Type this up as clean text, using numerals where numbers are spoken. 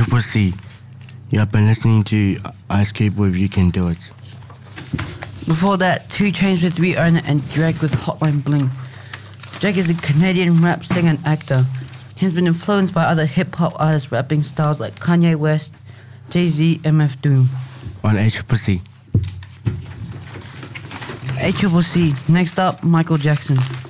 Triple C. You have been listening to Ice Cube with You Can Do It. Before that, 2 Chainz with We Own It and Drake with Hotline Bling. Drake is a Canadian rap singer and actor. He has been influenced by other hip-hop artists' rapping styles like Kanye West, Jay-Z, MF Doom. On ACCC. ACCC. Next up, Michael Jackson.